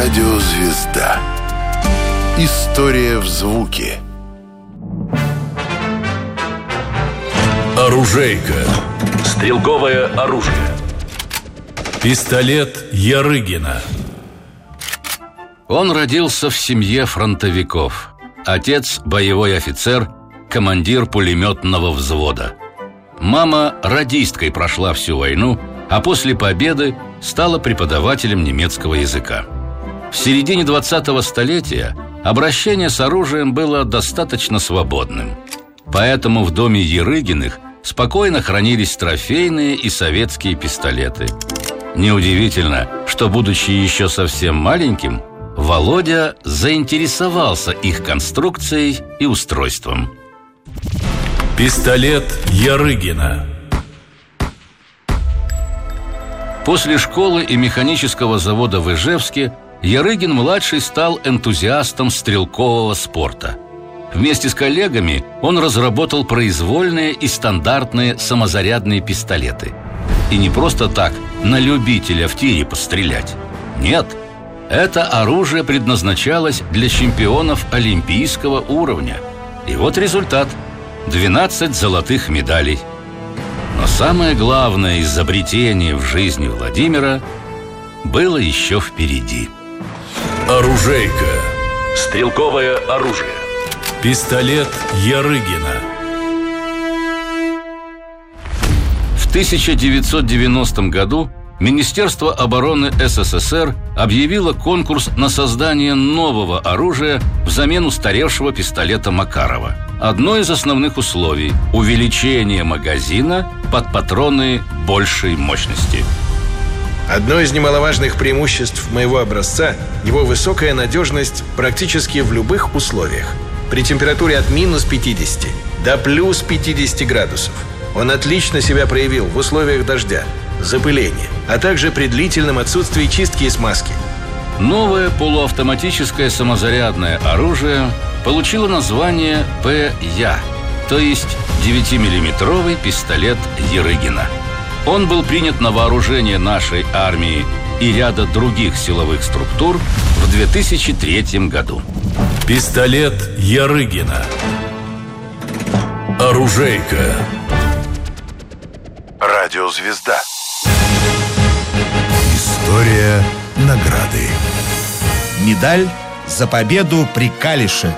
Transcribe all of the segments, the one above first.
Радиозвезда. История в звуке. Оружейка. Стрелковое оружие. Пистолет Ярыгина. Он родился в семье фронтовиков. Отец – боевой офицер, командир пулеметного взвода. Мама радисткой прошла всю войну, а после победы стала преподавателем немецкого языка. В середине 20-го столетия обращение с оружием было достаточно свободным. Поэтому в доме Ярыгиных спокойно хранились трофейные и советские пистолеты. Неудивительно, что, будучи еще совсем маленьким, Володя заинтересовался их конструкцией и устройством. Пистолет Ярыгина. После школы и механического завода в Ижевске Ярыгин-младший стал энтузиастом стрелкового спорта. Вместе с коллегами он разработал произвольные и стандартные самозарядные пистолеты. И не просто так, на любителя в тире пострелять. Нет, это оружие предназначалось для чемпионов олимпийского уровня. И вот результат – 12 золотых медалей. Но самое главное изобретение в жизни Владимира было еще впереди. Оружейка. Стрелковое оружие. Пистолет Ярыгина. В 1990 году Министерство обороны СССР объявило конкурс на создание нового оружия взамен устаревшего пистолета Макарова. Одно из основных условий – увеличение магазина под патроны большей мощности. Одно из немаловажных преимуществ моего образца – его высокая надежность практически в любых условиях. При температуре от минус 50 до плюс 50 градусов. Он отлично себя проявил в условиях дождя, запыления, а также при длительном отсутствии чистки и смазки. Новое полуавтоматическое самозарядное оружие получило название ПЯ, то есть 9-миллиметровый пистолет Ярыгина. Он был принят на вооружение нашей армии и ряда других силовых структур в 2003 году. Пистолет Ярыгина. Оружейка. Радиозвезда. История награды. Медаль за победу при Калише.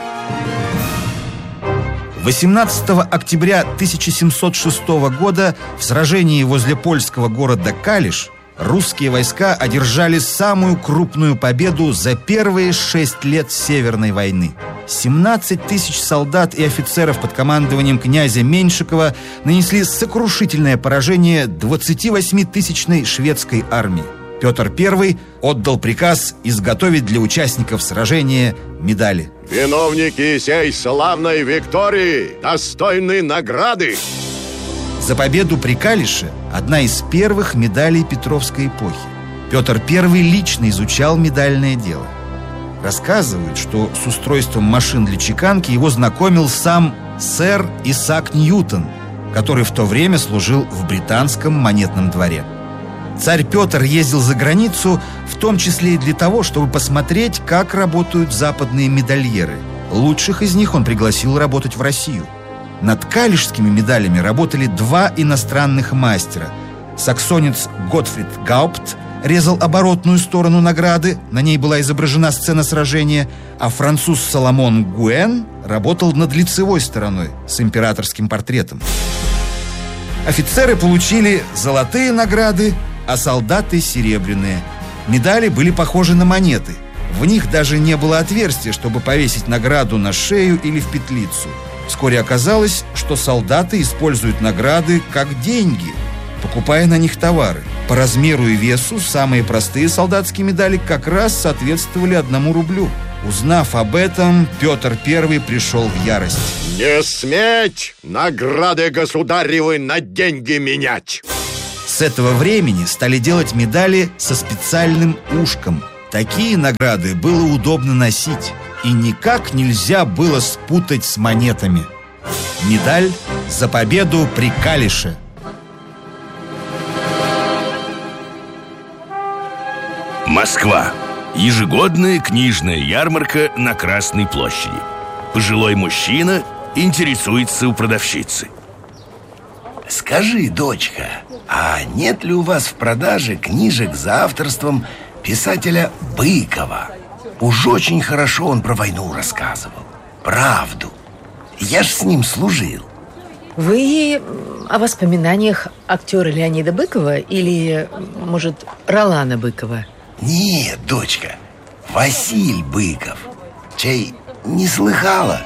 18 октября 1706 года в сражении возле польского города Калиш русские войска одержали самую крупную победу за первые 6 лет Северной войны. 17 тысяч солдат и офицеров под командованием князя Меньшикова нанесли сокрушительное поражение 28-тысячной шведской армии. Петр I отдал приказ изготовить для участников сражения медали. Виновники сей славной виктории достойны награды. За победу при Калише одна из первых медалей Петровской эпохи. Петр I лично изучал медальное дело. Рассказывают, что с устройством машин для чеканки его знакомил сам сэр Исаак Ньютон, который в то время служил в британском монетном дворе. Царь Петр ездил за границу, в том числе и для того, чтобы посмотреть, как работают западные медальеры. Лучших из них он пригласил работать в Россию. Над калишскими медалями работали 2 иностранных мастера. Саксонец Готфрид Гаупт резал оборотную сторону награды, на ней была изображена сцена сражения, а француз Соломон Гуэн работал над лицевой стороной с императорским портретом. Офицеры получили золотые награды, а солдаты серебряные. Медали были похожи на монеты. В них даже не было отверстия, чтобы повесить награду на шею или в петлицу. Вскоре оказалось, что солдаты используют награды как деньги, покупая на них товары. По размеру и весу самые простые солдатские медали как раз соответствовали 1 рублю. Узнав об этом, Петр I пришел в ярость. Не сметь награды государевы на деньги менять! С этого времени стали делать медали со специальным ушком. Такие награды было удобно носить, и никак нельзя было спутать с монетами. Медаль за победу при Калише. Москва. Ежегодная книжная ярмарка на Красной площади. Пожилой мужчина интересуется у продавщицы. Скажи, дочка, а нет ли у вас в продаже книжек за авторством писателя Быкова? Уж очень хорошо он про войну рассказывал. Правду. Я ж с ним служил. Вы о воспоминаниях актера Леонида Быкова или, может, Ролана Быкова? Нет, дочка, Василь Быков. Чай не слыхала?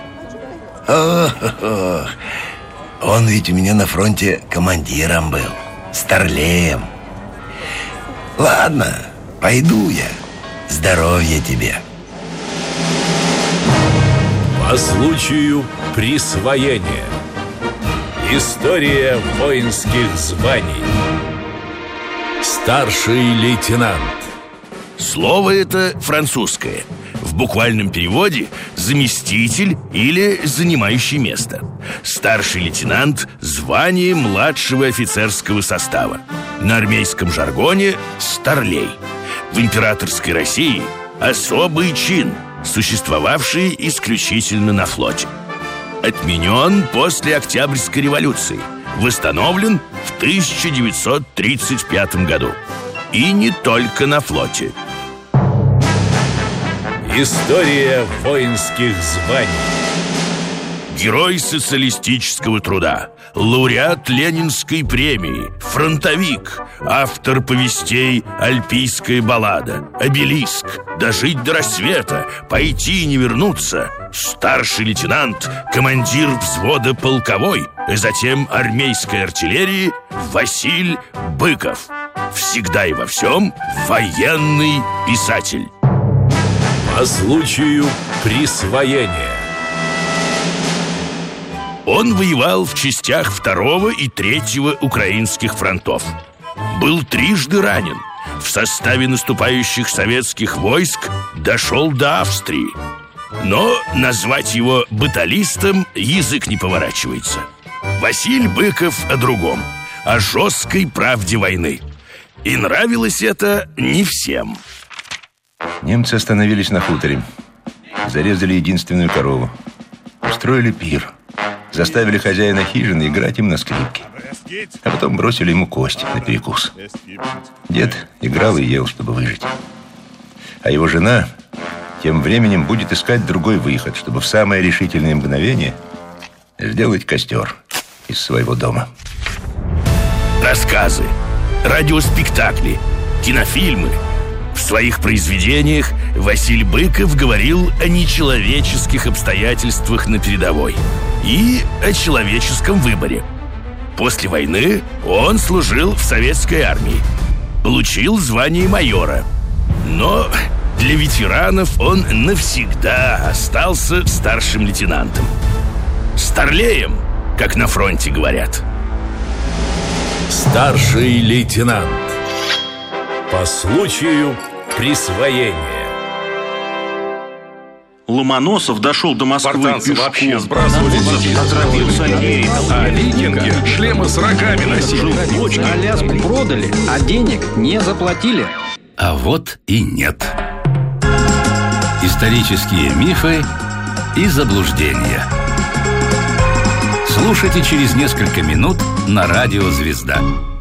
Ох, он ведь у меня на фронте командиром был, старлеем. Ладно, пойду я. Здоровья тебе. По случаю присвоения. История воинских званий. Старший лейтенант. Слово это французское. В буквальном переводе заместитель или занимающий место. Старший лейтенант – звание младшего офицерского состава. На армейском жаргоне – старлей. В императорской России особый чин, существовавший исключительно на флоте. Отменен после Октябрьской революции, восстановлен в 1935 году. И не только на флоте. История воинских званий. Герой социалистического труда, лауреат Ленинской премии, фронтовик, автор повестей «Альпийская баллада», «Обелиск», «Дожить до рассвета», «Пойти и не вернуться», старший лейтенант, командир взвода полковой, затем армейской артиллерии Василь Быков. Всегда и во всем военный писатель. По случаю присвоения. Он воевал в частях 2-го и 3-го украинских фронтов. Был трижды ранен. В составе наступающих советских войск дошел до Австрии. Но назвать его баталистом язык не поворачивается. Василь Быков о другом, о жесткой правде войны. И нравилось это не всем. Немцы остановились на хуторе. Зарезали единственную корову. Устроили пир. Заставили хозяина хижины играть им на скрипке. А потом бросили ему кость на перекус. Дед играл и ел, чтобы выжить. А его жена тем временем будет искать другой выход, чтобы в самое решительное мгновение сделать костер из своего дома. Рассказы, радиоспектакли, кинофильмы. В своих произведениях Василь Быков говорил о нечеловеческих обстоятельствах на передовой и о человеческом выборе. После войны он служил в советской армии, получил звание майора. Но для ветеранов он навсегда остался старшим лейтенантом. Старлеем, как на фронте говорят. Старший лейтенант. По случаю присвоения. Ломоносов дошел до Москвы спартанцы пешком. Вообще сбрасывали а викинги шлемы с рогами носили. Аляску продали, а денег не заплатили. А вот и нет. Исторические мифы и заблуждения. Слушайте через несколько минут на радио «Звезда».